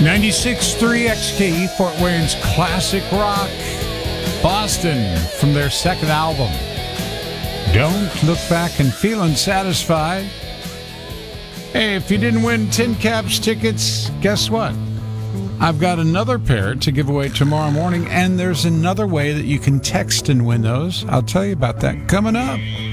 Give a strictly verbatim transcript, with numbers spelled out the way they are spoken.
ninety-six point three X K E, Fort Wayne's classic rock. Boston, from their second album, Don't Look Back and Feel Unsatisfied. Hey, if you didn't win Tin Caps tickets, guess what? I've got another pair to give away tomorrow morning, and there's another way that you can text and win those. I'll tell you about that coming up.